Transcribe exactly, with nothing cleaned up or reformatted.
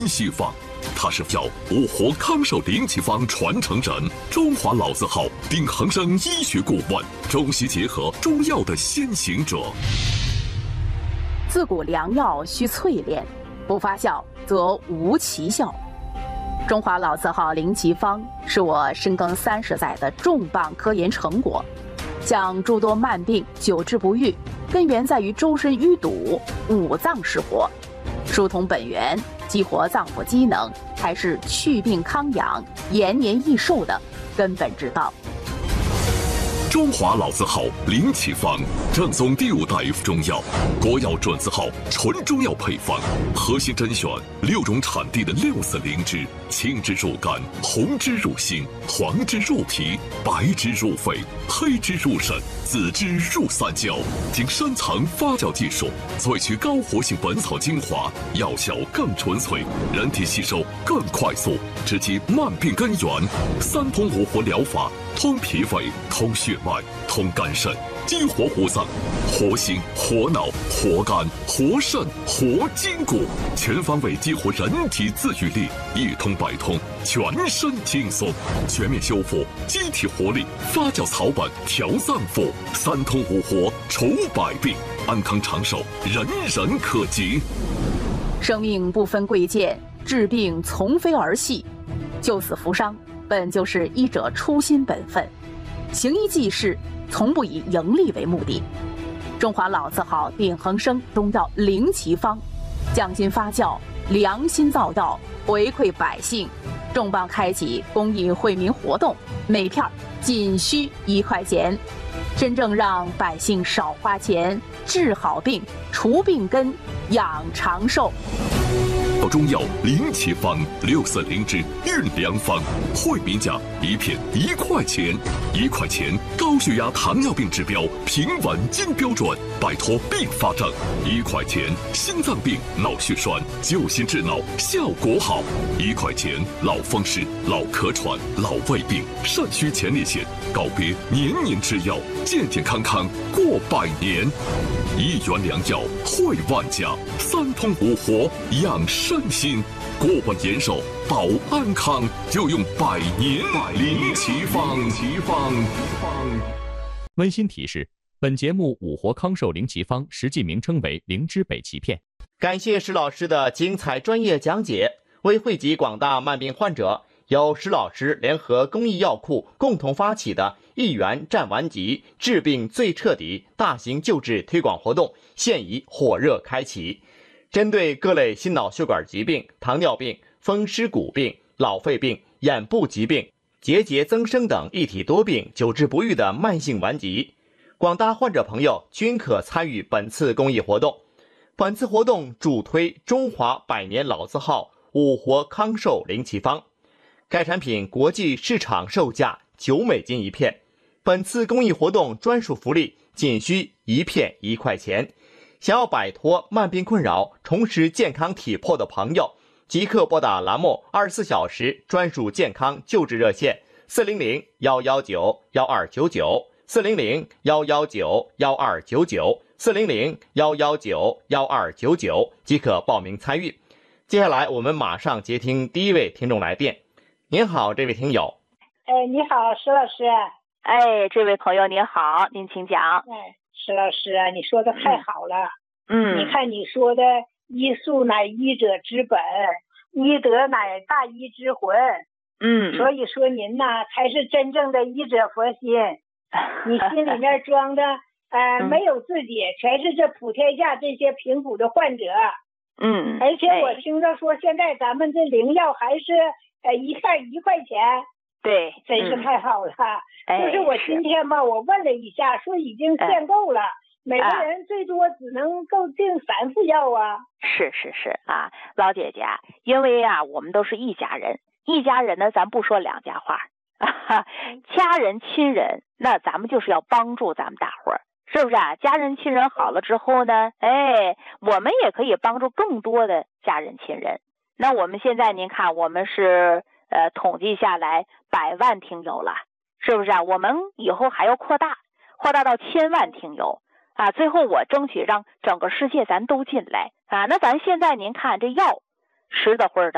西方，他是叫五活康寿灵奇方传承人，中华老字号丁恒生医学顾问，中西结合中药的先行者。 自古良药需淬炼，不发酵则无奇效。中华老字号灵奇方是我深耕三十载的重磅科研成果，将诸多慢病久治不愈，根源在于周身淤堵、五脏失活，疏通本源，激活脏腑机能，才是祛病康养、延年益寿的根本之道。 中华老字号灵奇方，正宗第五代中药，国药准字号纯中药配方，核心甄选六种产地的六色灵芝，青汁入肝，红汁入心，黄汁入脾，白汁入肺，黑汁入肾，紫汁入三焦，经深层发酵技术萃取高活性本草精华，药效更纯粹，人体吸收更快速，直击慢病根源。三通五活疗法，通脾肺，通血脉，通肝肾，激活五脏，活心、活脑、活肝、活肾、活筋骨，全方位激活人体自愈力，一通百通，全身轻松，全面修复机体活力，发酵草本，调脏腑，三通五活，除百病，安康长寿，人人可及。 生命不分贵贱，治病从非儿戏，救死扶伤本就是医者初心本分，行医济世从不以盈利为目的。中华老字号丁恒生中药灵奇方，匠心发酵，良心造药，回馈百姓，重磅开启公益惠民活动，每片仅需一块钱，真正让百姓少花钱，治好病，除病根，养长寿。 中药灵奇方，六色灵芝运良方，惠民价一片一块钱，一块钱高血压、糖尿病指标平稳经标准，摆脱并发症；一块钱心脏病、脑血栓救心治脑效果好；一块钱老风湿、老咳喘、老胃病、肾虚前列腺告别年年吃药，健健康康过百年。一元良药惠万家，三通五活养身心，过万延寿保安康，就用百年灵奇方。 温馨提示：本节目五活康寿灵奇方实际名称为灵芝北芪片。 感谢石老师的精彩专业讲解。为惠及广大慢病患者，由石老师联合公益药库共同发起的一元战顽疾，治病最彻底大型救治推广活动现已火热开启。针对各类心脑血管疾病、糖尿病、风湿骨病、老肺病、眼部疾病、结节增生等一体多病久治不愈的慢性顽疾，广大患者朋友均可参与本次公益活动。本次活动主推中华百年老字号五活康寿灵奇方，该产品国际市场售价九美金一片，本次公益活动专属福利仅需一片一块钱。想要摆脱慢病困扰，重拾健康体魄的朋友，即刻拨打栏目二十四小时专属健康救治热线四零零幺幺九幺二九九四零零幺幺九幺二九九四零零幺幺九幺二九九即可报名参与。接下来我们马上接听第一位听众来电。您好，这位听友。 哎，你好，石老师。 哎，这位朋友您好，您请讲。 哎，石老师啊，你说的太好了。 嗯， 你看你说的医术乃医者之本，医德乃大医之魂。 嗯， 所以说您呐才是真正的医者佛心。你心里面装的呃、嗯、没有自己，全是这普天下这些贫苦的患者。 嗯， 而且我听着说现在咱们这灵药还是呃一片一块钱。 对， 真是太好了。 嗯、 就是我今天吧，我问了一下，说已经限购了。 哎每个人最多只能够订三副药啊。 是是是啊，老姐姐，因为啊我们都是一家人，一家人呢咱不说两家话，啊、家人亲人，那咱们就是要帮助咱们大伙儿，是不是啊？家人亲人好了之后呢，哎，我们也可以帮助更多的家人亲人。那我们现在您看，我们是呃统计下来百万听友了，是不是啊？我们以后还要扩大，扩大到千万听友。啊，最后我争取让整个世界咱都进来啊！那咱现在您看这药，实的会儿的。